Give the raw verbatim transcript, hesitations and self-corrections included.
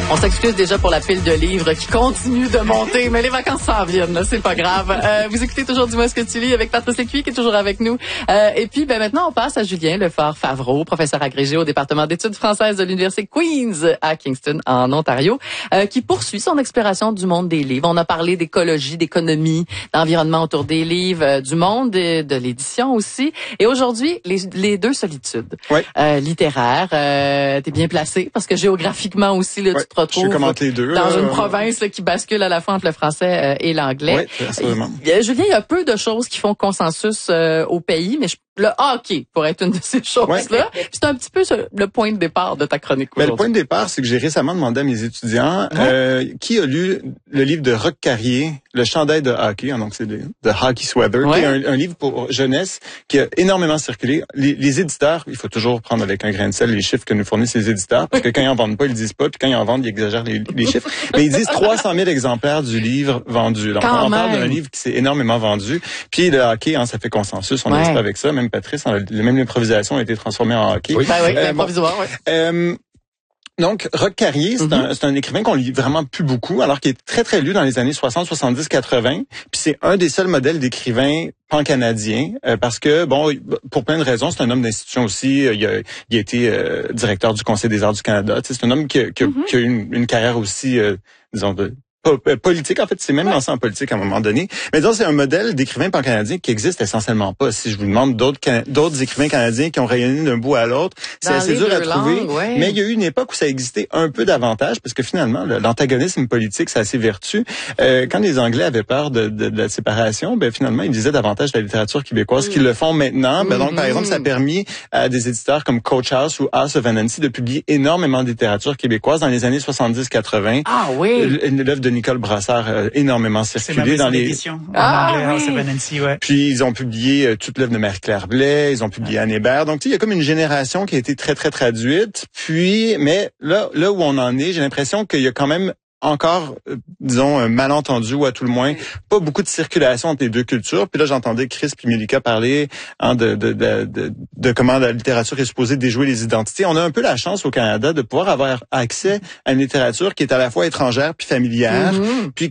On s'excuse déjà pour la pile de livres qui continue de monter, mais les vacances s'en viennent, là, c'est pas grave. Euh, vous écoutez toujours Dis-moi ce que tu lis avec Patrice Lécuyer qui est toujours avec nous. Euh, et puis, ben maintenant, on passe à Julien Lefort-Favreau, professeur agrégé au département d'études françaises de l'Université Queen's à Kingston, en Ontario, euh, qui poursuit son exploration du monde des livres. On a parlé d'écologie, d'économie, d'environnement autour des livres, euh, du monde de, de l'édition aussi. Et aujourd'hui, les, les deux solitudes oui. euh, littéraires. Euh, t'es bien placé parce que géographiquement aussi, là, oui. tu te retrouves je commente les deux, dans euh, une province là, qui bascule à la fois entre le français euh, et l'anglais. Oui, absolument. Euh, Julien, il y a peu de choses qui font consensus euh, au pays, mais je, le hockey pourrait être une de ces choses-là. Ouais. C'est un petit peu ce, le point de départ de ta chronique aujourd'hui. Ben, le point de départ, c'est que j'ai récemment demandé à mes étudiants ouais. euh, qui a lu le livre de Roch Carrier, Le chandail de hockey, donc c'est de, de Hockey Sweater, ouais. qui est un, un livre pour jeunesse qui a énormément circulé. Les, les éditeurs, il faut toujours prendre avec un grain de sel les chiffres que nous fournissent les éditeurs, parce que quand ils en vendent pas, ils le disent pas, puis quand ils en vendent, ils exagèrent les, les chiffres. Mais ils disent trois cent mille exemplaires du livre vendu. Donc, quand on même. parle d'un livre qui s'est énormément vendu. Puis le hockey, hein, ça fait consensus, on ouais. est avec ça. Même Patrice, on a, même l'improvisation a été transformée en hockey. Oui, ben oui, euh, l'improvisoire, bon, oui. Euh, Donc, Roch Carrier, c'est, mm-hmm. un, c'est un écrivain qu'on lit vraiment plus beaucoup, alors qu'il est très, très lu dans les années soixante, soixante-dix, quatre-vingts. Puis c'est un des seuls modèles d'écrivain pan-canadien, euh, parce que, bon, pour plein de raisons, c'est un homme d'institution aussi. Il a, il a été euh, directeur du Conseil des arts du Canada. Tu sais, c'est un homme qui a, qui a, mm-hmm. qui a eu une, une carrière aussi, euh, disons, de... politique, en fait, c'est même ouais. lancé en politique à un moment donné. Mais donc, c'est un modèle d'écrivain pan-canadien qui existe essentiellement pas. Si je vous demande d'autres d'autres écrivains canadiens qui ont rayonné d'un bout à l'autre, c'est assez dur à trouver. Langues, ouais. Mais il y a eu une époque où ça existait un peu davantage, parce que finalement, l'antagonisme politique, c'est assez vertu. Euh, quand les Anglais avaient peur de, de, de la séparation, ben finalement, ils disaient davantage de la littérature québécoise mmh. qu'ils le font maintenant. Ben donc, par exemple, ça a permis à des éditeurs comme Coach House ou House of Anansi de publier énormément de littérature québécoise dans les années soixante-dix quatre-vingts. Ah oui! L'œuvre de Nicole Brassard a énormément circulé dans les éditions ah, en anglais, oui. House of Anansi, ouais. Puis ils ont publié euh, toute l'œuvre de Marie-Claire Blais, ils ont publié ouais. Anne Hébert. Donc tu sais, il y a comme une génération qui a été très très traduite. Puis mais là là où on en est, j'ai l'impression qu'il y a quand même encore, euh, disons, un malentendu ou à tout le moins, pas beaucoup de circulation entre les deux cultures. Puis là, j'entendais Chris puis Mélika parler hein, de, de, de, de, de comment la littérature est supposée déjouer les identités. On a un peu la chance au Canada de pouvoir avoir accès à une littérature qui est à la fois étrangère puis familière, mm-hmm. puis